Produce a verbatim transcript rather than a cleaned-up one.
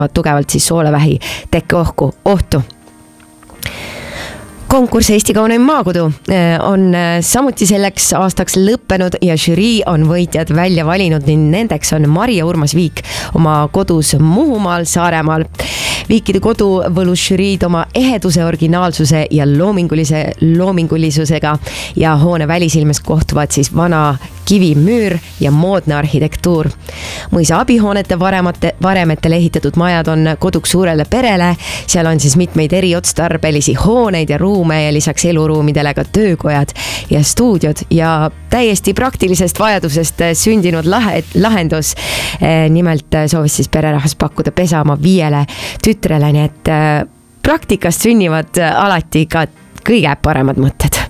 tugevalt siis soolevähi tekkeohku, ohtu. Konkurss Eesti kauneim maakodu on samuti selleks aastaks lõppenud ja žürii on võitjad välja valinud ning nendeks on Maria Urmas Viik oma kodus Muhumaal, Saaremaal. Viikide kodu võlus žüriid oma eheduse, originaalsuse ja loomingulise loomingulisusega ja hoone välisilmes kohtuvad siis vana kivimüür ja moodne arhitektuur. Mõisa abihoonete varemate, varemetele ehitatud majad on koduks suurele perele, seal on siis mitmeid eriotstarbelisi hooneid ja ruume ja lisaks eluruumidele ka töökojad ja stuudiod ja täiesti praktilisest vajadusest sündinud lahe, lahendus. Nimelt soovis siis pererahvas pakkuda pesa oma viiele tütrele, nii et praktikast sünnivad alati ka kõige paremad mõtted.